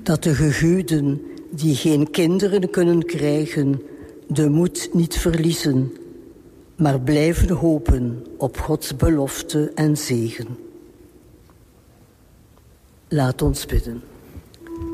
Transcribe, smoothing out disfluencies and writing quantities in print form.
Dat de gehuwden die geen kinderen kunnen krijgen, de moed niet verliezen, maar blijven hopen op Gods belofte en zegen. Laat ons bidden.